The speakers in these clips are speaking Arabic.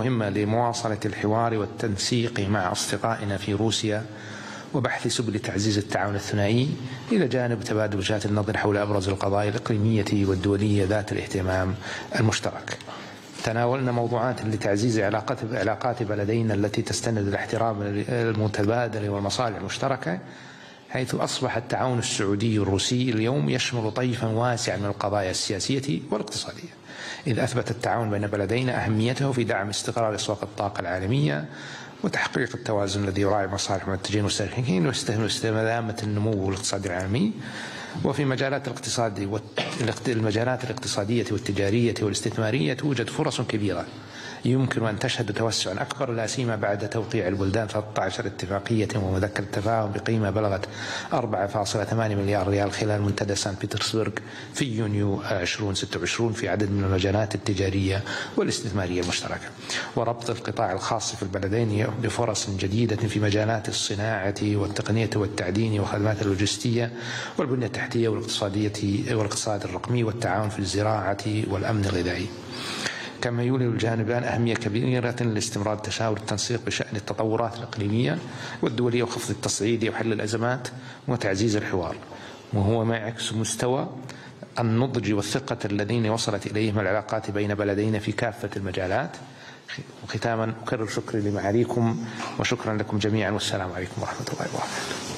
مهمة لمواصلة الحوار والتنسيق مع أصدقائنا في روسيا وبحث سبل تعزيز التعاون الثنائي إلى جانب تبادل وجهات النظر حول أبرز القضايا الإقليمية والدولية ذات الاهتمام المشترك. تناولنا موضوعات لتعزيز علاقات بلدينا التي تستند الاحترام المتبادل والمصالح المشتركة، حيث أصبح التعاون السعودي الروسي اليوم يشمل طيفا واسعا من القضايا السياسية والاقتصادية، إذ أثبت التعاون بين بلدينا أهميته في دعم استقرار أسواق الطاقة العالمية وتحقيق التوازن الذي يراعي مصالح المنتجين والمستهلكين واستدامة النمو الاقتصادي العالمي. وفي مجالات المجالات الاقتصادية والتجارية والاستثمارية توجد فرص كبيرة يمكن أن تشهد توسعا أكبر، لا سيما بعد توقيع البلدان 13 اتفاقية ومذكرة تفاهم بقيمة بلغت 4.8 مليار ريال خلال منتدى سان بطرسبرغ في يونيو 2026 في عدد من المجالات التجارية والاستثمارية المشتركة، وربط القطاع الخاص في البلدين بفرص جديدة في مجالات الصناعة والتقنية والتعدين وخدمات اللوجستية والبنية التحتية والاقتصاد الرقمي والتعاون في الزراعة والأمن الغذائي. كما يولي الجانبان أهمية كبيرة لاستمرار التشاور والتنسيق بشأن التطورات الإقليمية والدولية وخفض التصعيد وحل الأزمات وتعزيز الحوار، وهو ما يعكس مستوى النضج والثقة الذين وصلت إليهم العلاقات بين بلدينا في كافة المجالات. وختاما أكرر شكري لمعاليكم وشكرا لكم جميعا، والسلام عليكم ورحمة الله وبركاته.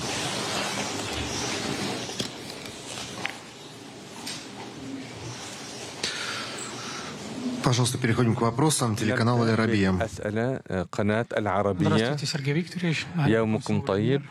Пожалуйста, переходим к вопросам. Телеканал العربية. أسئلة قناة العربية. يومكم طيب.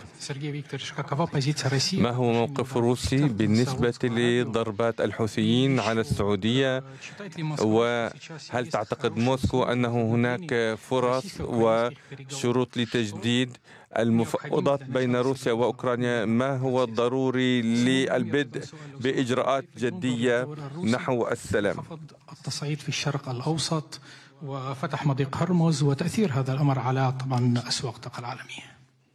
ما هو موقف روسي بالنسبة لضربات الحوثيين على السعودية؟ وهل تعتقد موسكو أنه هناك فرص وشروط لتجديد المفاوضات بين روسيا وأوكرانيا؟ ما هو الضروري للبدء بإجراءات جدية نحو السلام؟ التصعيد في الشرق الأوسط وفتح مضيق هرمز وتأثير هذا الأمر على طبعا أسواق الطاقة العالمية.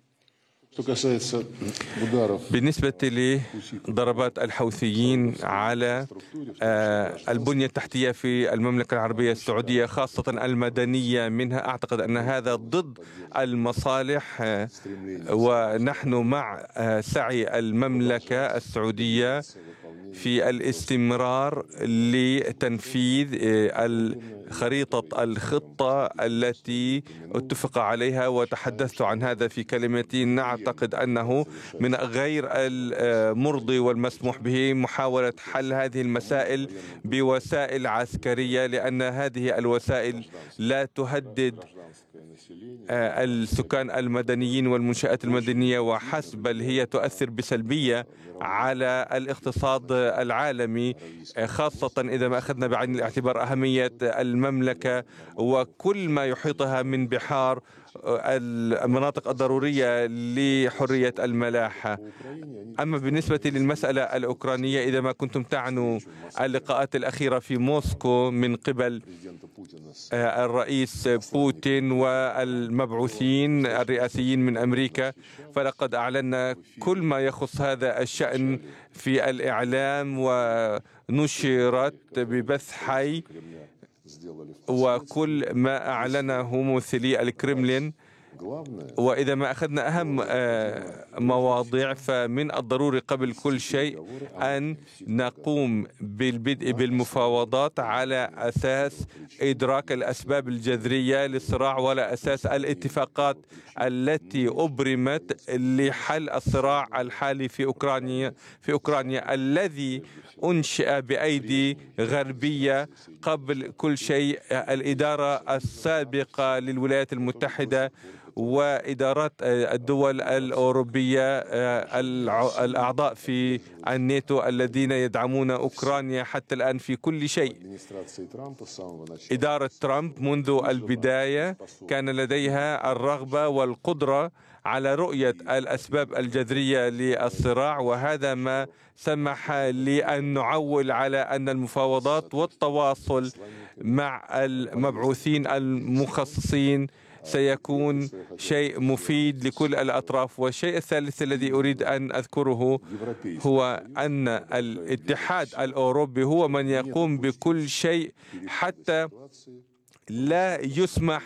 بالنسبة لضربات الحوثيين على البنية التحتية في المملكة العربية السعودية خاصة المدنية منها، أعتقد أن هذا ضد المصالح، ونحن مع سعي المملكة السعودية في الاستمرار لتنفيذ الخطة التي اتفق عليها، وتحدثت عن هذا في كلمتي. نعتقد أنه من غير المرضي والمسموح به محاولة حل هذه المسائل بوسائل عسكرية، لأن هذه الوسائل لا تهدد السكان المدنيين والمنشآت المدنية وحسب، بل هي تؤثر بسلبية على الاقتصاد العالمي، خاصة إذا ما أخذنا بعين الاعتبار أهمية المملكة وكل ما يحيطها من بحار، المناطق الضرورية لحرية الملاحة. أما بالنسبة للمسألة الأوكرانية، إذا ما كنتم تعنوا اللقاءات الأخيرة في موسكو من قبل الرئيس بوتين والمبعوثين الرئاسيين من أمريكا، فلقد أعلنا كل ما يخص هذا الشأن في الإعلام ونشرت ببث حي، وكل ما أعلنه ممثلي الكرملين. وإذا ما أخذنا أهم مواضيع، فمن الضروري قبل كل شيء أن نقوم بالبدء بالمفاوضات على أساس إدراك الأسباب الجذرية للصراع، ولا أساس الاتفاقات التي أبرمت لحل الصراع الحالي في أوكرانيا الذي أنشئ بأيدي غربية. قبل كل شيء الإدارة السابقة للولايات المتحدة وإدارات الدول الأوروبية الأعضاء في الناتو الذين يدعمون أوكرانيا حتى الآن في كل شيء. إدارة ترامب منذ البداية كان لديها الرغبة والقدرة على رؤية الأسباب الجذرية للصراع، وهذا ما سمح لأن نعول على أن المفاوضات والتواصل مع المبعوثين المخصصين سيكون شيء مفيد لكل الأطراف. والشيء الثالث الذي أريد أن أذكره هو أن الاتحاد الأوروبي هو من يقوم بكل شيء حتى لا يسمح